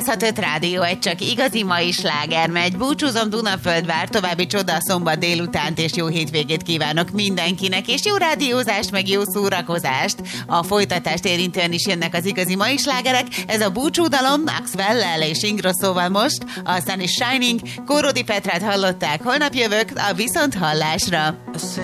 106.5 Rádió, egy csak igazi mai sláger megy. Búcsúzom, Dunaföldvár, további csoda szombat délutánt, és jó hétvégét kívánok mindenkinek, és jó rádiózást, meg jó szórakozást. A folytatást érintően is jönnek az igazi mai slágerek. Ez a búcsúdalom Axwell-lel és Ingrosszóval most, aztán is Shining, Kórodi Petrát hallották, holnap jövök a viszonthallásra.